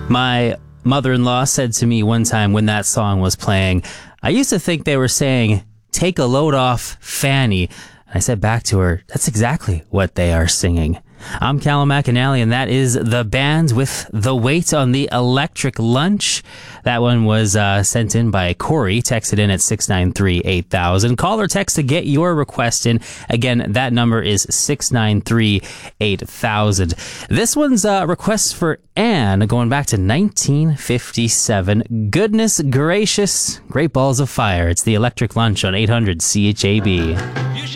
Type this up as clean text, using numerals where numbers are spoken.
My mother-in-law said to me one time when that song was playing, I used to think they were saying, "Take a load off Fanny." And I said back to her, that's exactly what they are singing. I'm Callum McAnally, and that is The Band with The Weight on the Electric Lunch. That one was sent in by Corey, texted in at 693-8000. Call or text to get your request in. Again, that number is 693-8000. This one's request for Anne, going back to 1957. Goodness gracious, great balls of fire. It's The Electric Lunch on 800 CHAB.